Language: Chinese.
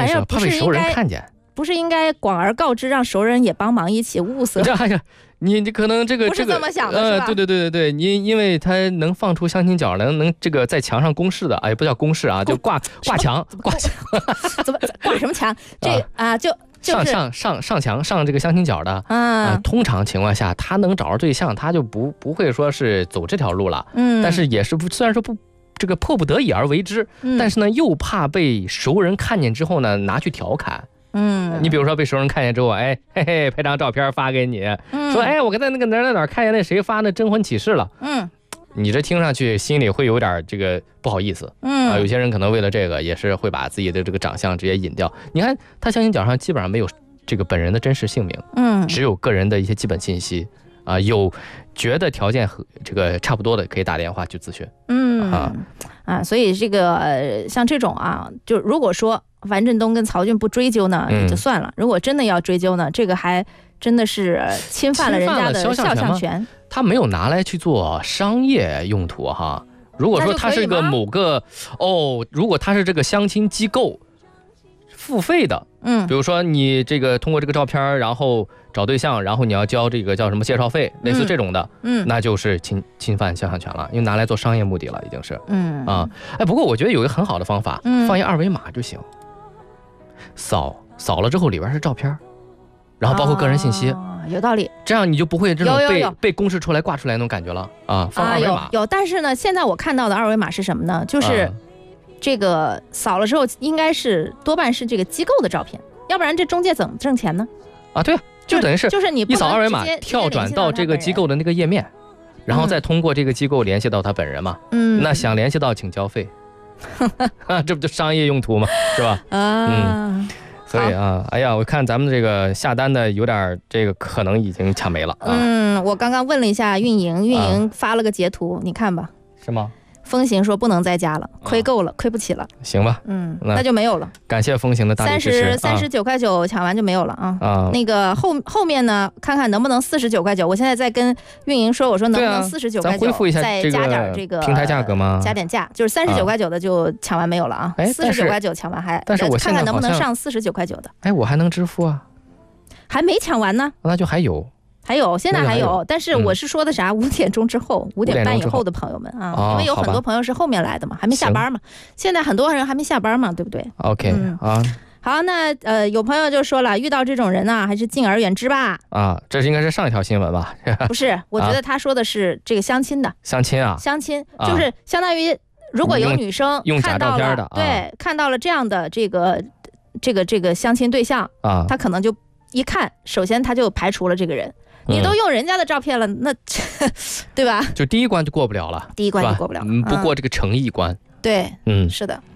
是怕被熟人看见。 不是应该广而告之，让熟人也帮忙一起物色？ 哎呀，你可能这个不是这么想的是吧？ 对，因为它能放出相亲角，能这个在墙上公示的，哎，不叫公示啊，就挂墙， 怎么挂什么墙？这上墙上这个相亲角的通常情况下，他能找着对象，他就不会说是走这条路了。但是也是虽然说不这个迫不得已而为之，但是呢又怕被熟人看见之后呢拿去调侃。你比如说被熟人看见之后，哎嘿嘿，拍张照片发给你，说哎我刚才那个哪看见那谁发那征婚启事了。你这听上去心里会有点这个不好意思。有些人可能为了这个也是会把自己的这个长相直接隐掉。你看他相亲角上基本上没有这个本人的真实姓名，只有个人的一些基本信息有觉得条件和这个差不多的可以打电话去咨询。 所以这个像这种就如果说樊振东跟曹骏不追究呢也就算了，如果真的要追究呢，这个还真的是侵犯了人家的肖像权。 他没有拿来去做商业用途哈。如果说他是个某个如果他是这个相亲机构付费的，比如说你这个通过这个照片然后找对象，然后你要交这个叫什么介绍费，类似这种的，那就是侵犯肖像权了，因为拿来做商业目的了，已经是。不过我觉得有一个很好的方法，放一二维码就行，扫了之后里边是照片，然后包括个人信息。 有道理， 这样你就不会这种被公示出来挂出来那种感觉了放二维码有，但是呢，现在我看到的二维码是什么呢？就是这个扫了之后，应该是多半是这个机构的照片，要不然这中介怎么挣钱呢？ 对啊，就等于是就是你一扫二维码跳转到这个机构的那个页面，然后再通过这个机构联系到他本人嘛。那想联系到请交费，这不就商业用途吗？是吧？所以哎呀，我看咱们这个下单的有点这个可能已经抢没了。 我刚刚问了一下运营发了个截图，你看吧。是吗？风行说不能再加了，亏够了，亏不起了。 行吧， 那就没有了。 感谢风行的大力支持。 39.9块抢完就没有了那个后面呢，看看能不能49.9块。我现在在跟运营说，我说能不能49.9块， 咱恢复一下再加点这个平台价格吗？ 加点价，就是39.9块的就抢完没有了49.9块抢完还， 但是我看看能不能上49.9块的。 我还能支付啊， 还没抢完呢。 那就还有， 现在还有，但是我是说的啥？5点钟之后，5点半以后的朋友们因为有很多朋友是后面来的嘛，还没下班嘛。现在很多人还没下班嘛，对不对 ？OK 好，那有朋友就说了，遇到这种人呢，还是敬而远之吧。 这应该是上一条新闻吧？ 不是，我觉得他说的是这个相亲的。 相亲就是相当于，如果有女生用假照片的， 对，看到了这样的这个相亲对象他可能就一看，首先他就排除了这个人。你都用人家的照片了，那对吧？ 就第一关就过不了了， 第一关就过不了， 不过这个诚意关。 对，是的。